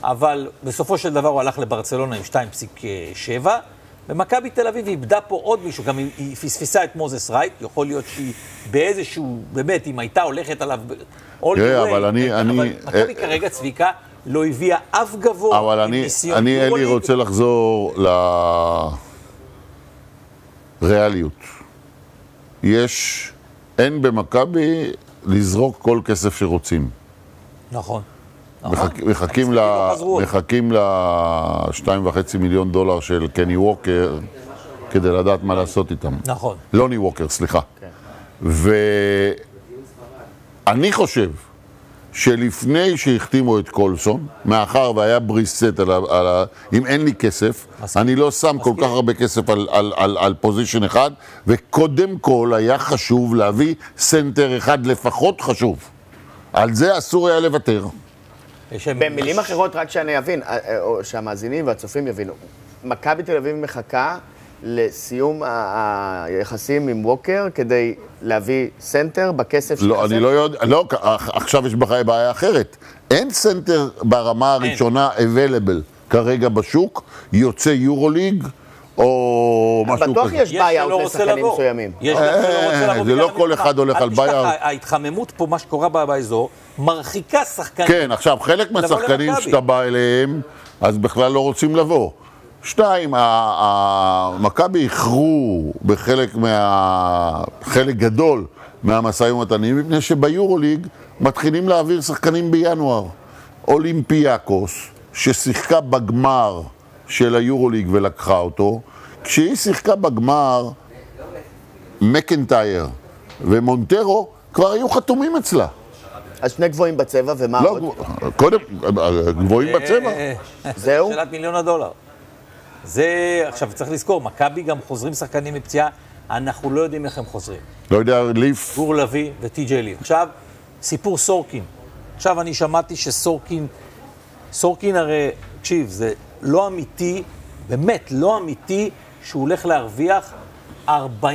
אבל בסופו של דבר הוא הלך לברצלונה עם 2.7, ומכבי תל אביב איבדה פה עוד מישהו, גם היא פספסה את מוזס רייט, יכול להיות שהיא באיזשהו, באמת, אם הייתה הולכת עליו, אבל מכבי כרגע צביקה לא הביאה אף גבוה, אבל אני אלי רוצה לחזור לריאליות. אין במכבי לזרוק כל כסף שרוצים. נכון. מחכים ל$2.5 מיליון של קני ווקר כדי לדעת מה לעשות איתם. נכון. לוני ווקר, סליחה. ואני חושב שלפני שהחתימו את קולסון, מאחר והיה בריסט אם אין לי כסף, אני לא שם כל כך הרבה כסף על פוזישן אחד, וקודם כל היה חשוב להביא סנטר אחד לפחות חשוב. על זה אסור היה לוותר. במילים אחרות, רק שאני אבין, או שהמאזינים והצופים יבינו, מכבי תל אביב מחכה לסיום היחסים עם ווקר כדי להביא סנטר בכסף של לא, אני לא יודע, לא, עכשיו יש בעיה אחרת. אין סנטר ברמה הראשונה available כרגע בשוק, יוצא יורוליג או משהו כזה. בטוח יש בעיה עוד לשחקנים מסוימים. זה לא כל אחד הולך על בעיה. ההתחממות פה, מה שקורה באזור, מרחיקה שחקנים. כן, עכשיו, חלק מהשחקנים שאתה בא אליהם, אז בכלל לא רוצים לבוא. 2, מכבי איחרו חלק גדול מהמשאים ומתנים, מפני שביורוליג מתחילים להעביר שחקנים בינואר. אולימפיאקוס, ששיחקה בגמר של היורוליג ולקחה אותו, כשהיא שיחקה בגמר, מקנטייר ומונטרו כבר היו חתומים אצלה. אז שני גבוהים בצבע, ומה עוד? קודם, גבוהים בצבע. זהו? שאלת $1,000,000. זה, עכשיו צריך לזכור, מכבי גם חוזרים שחקנים מפציעה, אנחנו לא יודעים איך הם חוזרים. לא יודע, ליף. גור לוי וטי.ג'יי ליף. עכשיו, סיפור סורקין. עכשיו אני שמעתי שסורקין הרי, תקשיב, זה לא אמיתי, באמת לא אמיתי, שהוא הולך להרוויח 45%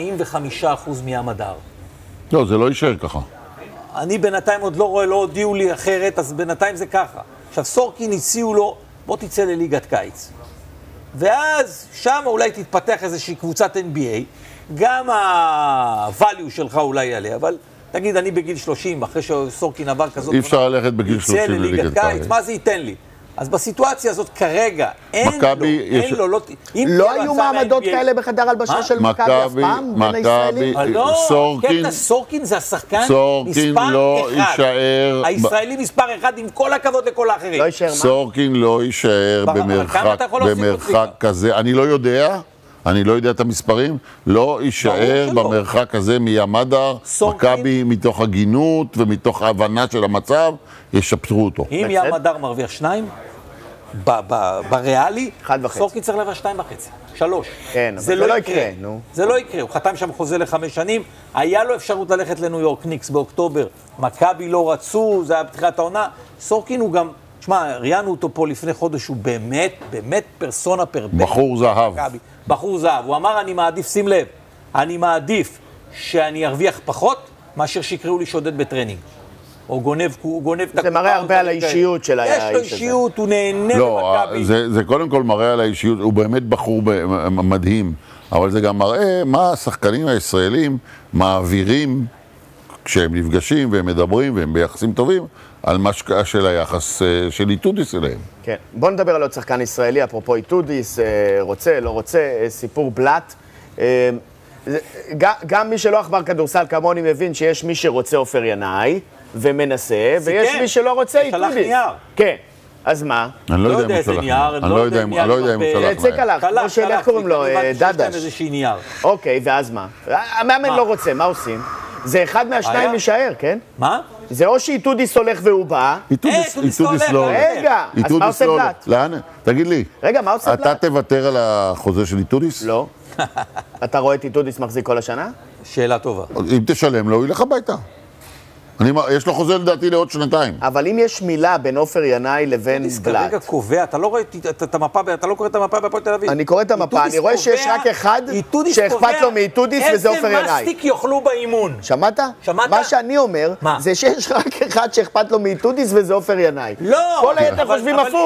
מים הדר. לא, זה לא יישאר ככה. אני בינתיים עוד לא רואה, לא הודיעו לי אחרת, אז בינתיים זה ככה. עכשיו, סורקין הציעו לו, בוא תצא לליגת קיץ. ואז שם אולי תתפתח איזושהי קבוצת NBA, גם ה-value שלך אולי יעלה, אבל תגיד, אני בגיל 30, אחרי שסורקין עבר כזאת... אי אפשר ללכת בגיל 30 לליגת קיץ. מה זה ייתן לי? אז בסיטואציה הזאת כרגע, אין לו, לא היו מעמדות כאלה בחדר הלבשה של מכבי אף פעם, בין הישראלים? סורקין זה השחקן סורקין לא יישאר... הישראלי מספר 1 עם כל הכבוד לכל האחרים. לא יישאר מה? סורקין לא יישאר במרחק כזה, אני לא יודע את המספרים, לא יישאר במרחק הזה מימדה, מכבי מתוך הגינות ומתוך ההבנה של המצב, ישפטרו אותו. אם ימדה מרוויח 2, בריאלי, 1.5. סורקין צריך להרוויח 2.5, 3. כן, אבל זה לא יקרה. זה לא יקרה, הוא חתם שם חוזה ל5 שנים, היה לו אפשרות ללכת לניו יורק ניקס באוקטובר, מכבי לא רצו, זה היה בתחילת העונה, סורקין הוא גם, תשמע, ראיינו אותו פה לפני חודש, הוא באמת פרסונה פרבק. בחור זהב. בחור זהב, הוא אמר, אני מעדיף, שים לב, אני מעדיף שאני ארוויח פחות, מאשר שיקראו לי שודד בטרנינג. או גונב את... זה מראה הרבה על האישיות של האיש הזה. יש לו אישיות, הוא נהנה במכבי. זה קודם כל מראה על האישיות, הוא באמת בחור מדהים, אבל זה גם מראה מה השחקנים הישראלים מעבירים כשהם נפגשים והם מדברים והם ביחסים טובים, על מה של היחס של איתודיס אליהם. כן, בוא נדבר על עוד שחקן ישראלי, אפרופו איתודיס, רוצה, לא רוצה, סיפור בלט. גם מי שלא אכבר כדורסל כמוני מבין שיש מי שרוצה עופר ינאי ומנסה, ויש מי שלא רוצה איתודיס. שלח נייר. כן, אז מה? אני לא יודע אם הוא שלח נייר. אני לא יודע אם הוא שלח נייר. זה קלח, כמו שאלה קוראים לו, דדש. אוקיי, ואז מה? המאמן לא רוצה, מה עושים? זה אחד מהשניים יישאר, כן? מה? זה או שאיתודיס הולך והוא בא. איתודיס לא הולך. רגע, אז מה עושה בלט? לאן? תגיד לי. רגע, מה עושה בלט? אתה תוותר על החוזה של איתודיס? לא. אתה רואה את איתודיס מחזיק כל השנה? שאלה טובה. אם תשלם לו, הוא ילך הביתה. יש לו חוזה לדעתי לעוד 2. אבל אם יש מילה בין עופר ינאי לבין בלט... כרגע קובע, אתה לא רואה את המפה, אתה לא קורא את המפה בהפועל תל אביב. אני קורא את המפה, אני רואה שיש רק אחד שאכפת לו מאיתודיס וזה עופר ינאי. איזה מסטיק יאכלו באימון. שמעת? מה שאני אומר זה שיש רק אחד שאכפת לו מאיתודיס וזה עופר ינאי. לא! כל היתר חושבים הפוך.